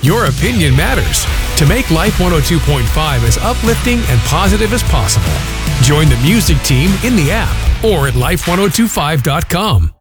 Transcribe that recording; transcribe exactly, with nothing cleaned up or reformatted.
Your opinion matters. To make Life one oh two point five as uplifting and positive as possible, join the music team in the app or at life ten twenty-five dot com.